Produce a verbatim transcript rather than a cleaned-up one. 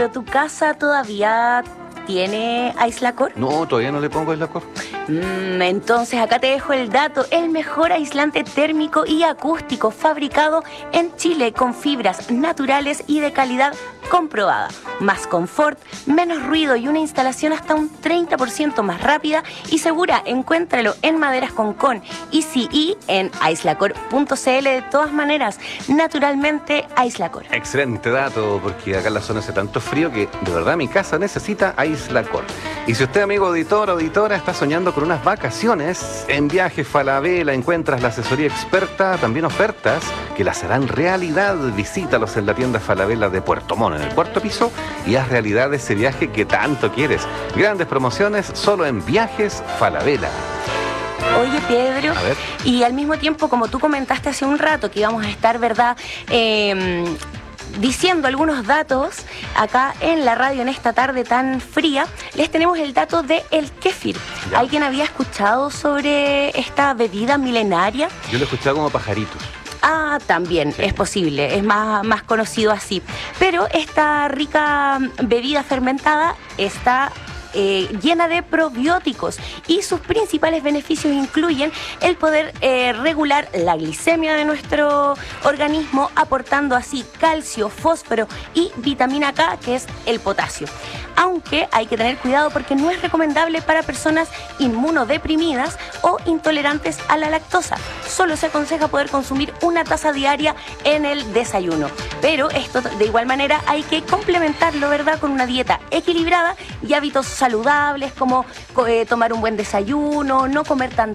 Pedro, ¿tu casa todavía tiene Aislacor? No, todavía no le pongo Aislacor. Mm, entonces acá te dejo el dato, el mejor aislante térmico y acústico fabricado en Chile con fibras naturales y de calidad comprobada. Más confort, menos ruido y una instalación hasta un treinta por ciento más rápida y segura. Encuéntralo en Maderas Concón y C E en aislacor punto c l. De todas maneras, naturalmente Aislacor. Excelente dato, porque acá en la zona hace tanto frío que de verdad mi casa necesita Aislacor. Y si usted, amigo auditor o auditora, está soñando con unas vacaciones, en Viajes Falabella encuentras la asesoría experta, también ofertas que las harán realidad. Visítalos en la tienda Falabella de Puerto Montt, en el cuarto piso, y haz realidad ese viaje que tanto quieres. Grandes promociones solo en Viajes Falabella. Oye, Pedro, A ver. y al mismo tiempo, como tú comentaste hace un rato, que íbamos a estar, ¿verdad?, eh, diciendo algunos datos acá en la radio en esta tarde tan fría, les tenemos el dato de el kéfir. Ya. ¿Alguien había escuchado sobre esta bebida milenaria? Yo lo he escuchado como pajaritos. Ah, también Sí. es posible, es más, más conocido así. Pero esta rica bebida fermentada está eh, llena de probióticos y sus principales beneficios incluyen el poder eh, regular la glicemia de nuestro organismo, aportando así calcio, fósforo y vitamina K, que es el potasio. Aunque hay que tener cuidado porque no es recomendable para personas inmunodeprimidas o intolerantes a la lactosa. Solo se aconseja poder consumir una taza diaria en el desayuno. Pero esto de igual manera hay que complementarlo, ¿verdad?, con una dieta equilibrada y hábitos saludables como eh, tomar un buen desayuno, no comer tan